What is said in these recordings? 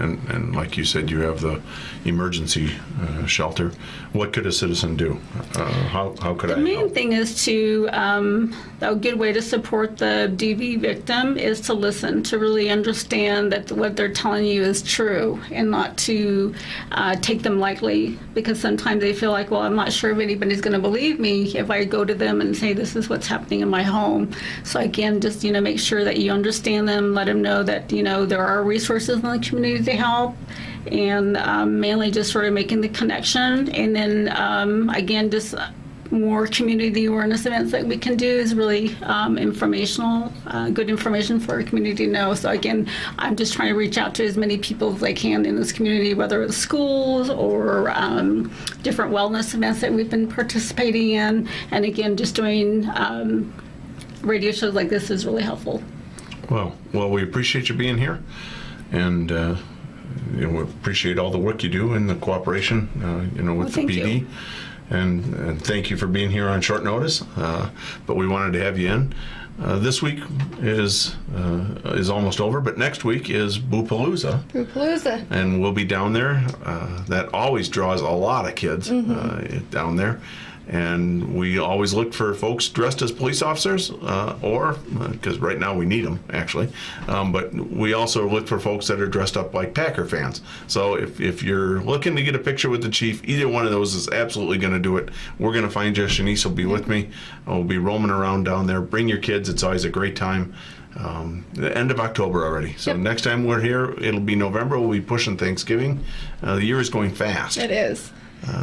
and like you said, you have the emergency shelter. What could a citizen do? How could I The main help? thing is to, a good way to support the DV victim is to listen, to really understand that what they're telling you is true, and not to take them lightly, because sometimes they feel like, well, I'm not sure if anybody's going to believe me if I go to them and say this is what's happening in my home. So again, just make sure that you understand them, let them know that there are resources in the community to help, and mainly just sort of making the connection. And then again, just more community awareness events that we can do is really informational, good information for our community to know. So again, I'm just trying to reach out to as many people as I can in this community, whether it's schools or different wellness events that we've been participating in. And again, just doing radio shows like this is really helpful. Well, we appreciate you being here, and we appreciate all the work you do and the cooperation, with the thank PD. you. And thank you for being here on short notice. But we wanted to have you in. This week is almost over, but next week is Boopalooza. Boopalooza. And we'll be down there. That always draws a lot of kids down there. And we always look for folks dressed as police officers, or because right now we need them actually. But we also look for folks that are dressed up like Packer fans. So if you're looking to get a picture with the chief, either one of those is absolutely going to do it. We're going to find you. Shanice will be with me. We'll be roaming around down there. Bring your kids. It's always a great time. The end of October already. So next time we're here, it'll be November. We'll be pushing Thanksgiving. The year is going fast. It is.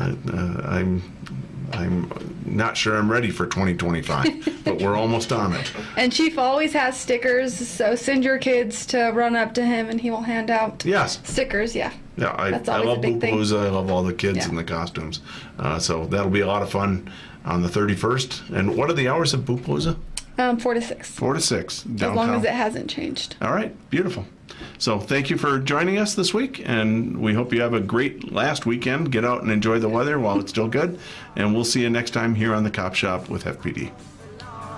I'm not sure I'm ready for 2025, but we're almost on it. And Chief always has stickers, so send your kids to run up to him and he will hand out Yes. stickers, yeah. Yeah, I That's always love a big thing. Boopalooza. I love all the kids Yeah. in the costumes. So that'll be a lot of fun on the 31st. And what are the hours of Boopalooza? 4 to 6. 4 to 6 downtown. As long as it hasn't changed. All right, beautiful. So thank you for joining us this week, and we hope you have a great last weekend. Get out and enjoy the weather while it's still good, and we'll see you next time here on the Cop Shop with FPD.